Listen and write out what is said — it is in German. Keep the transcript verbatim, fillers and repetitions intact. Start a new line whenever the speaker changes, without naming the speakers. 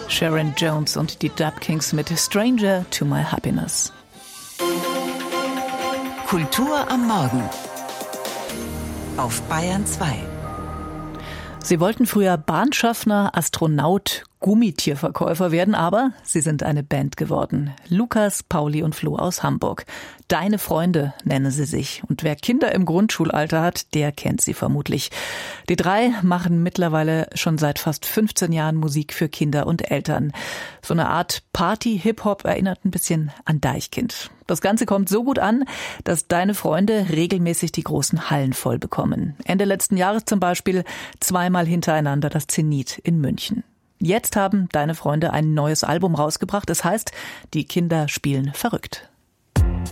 Sharon Jones und die Dub Kings mit Stranger to My Happiness.
Kultur am Morgen auf Bayern zwei.
Sie wollten früher Bahnschaffner, Astronaut, Gummitierverkäufer werden, aber sie sind eine Band geworden. Lukas, Pauli und Flo aus Hamburg. Deine Freunde nennen sie sich. Und wer Kinder im Grundschulalter hat, der kennt sie vermutlich. Die drei machen mittlerweile schon seit fast fünfzehn Jahren Musik für Kinder und Eltern. So eine Art Party-Hip-Hop erinnert ein bisschen an Deichkind. Das Ganze kommt so gut an, dass Deine Freunde regelmäßig die großen Hallen voll bekommen. Ende letzten Jahres zum Beispiel zweimal hintereinander das Zenit in München. Jetzt haben Deine Freunde ein neues Album rausgebracht. Es heißt, die Kinder spielen verrückt.